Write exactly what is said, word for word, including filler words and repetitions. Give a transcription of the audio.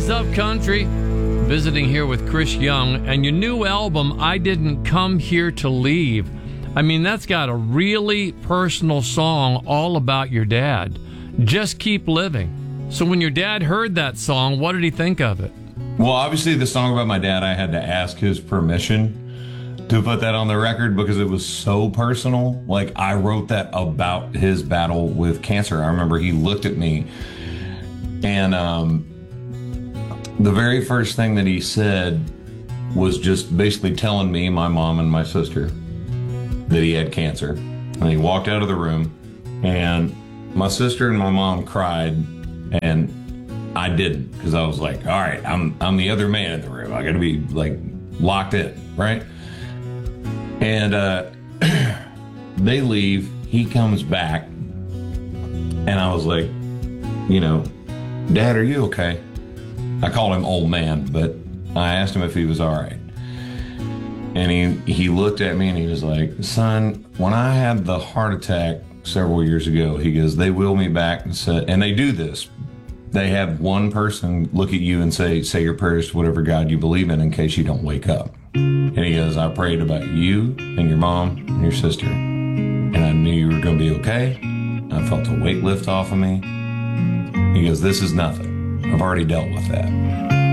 is Up Country. Visiting here with Chris Young and your new album, I Didn't Come Here to Leave. I mean, that's got a really personal song all about your dad. Just Keep Living. So when your dad heard that song, what did he think of it? Well, obviously the song about my dad, I had to ask his permission to put that on the record because it was so personal. Like, I wrote that about his battle with cancer. I remember he looked at me and um, the very first thing that he said was just basically telling me, my mom, and my sister that he had cancer. And he walked out of the room, and my sister and my mom cried, and I didn't, because I was like, all right, I'm I'm the other man in the room. I got to be like locked in, right? And uh, they leave. He comes back, and I was like, you know, Dad, are you okay? I called him old man, but I asked him if he was all right. And he, he looked at me and he was like, son, when I had the heart attack several years ago, he goes, they wheeled me back and said, and they do this. They have one person look at you and say, say your prayers to whatever God you believe in in case you don't wake up. And he goes, I prayed about you and your mom and your sister. And I knew you were going to be okay. I felt a weight lift off of me. He goes, this is nothing. I've already dealt with that.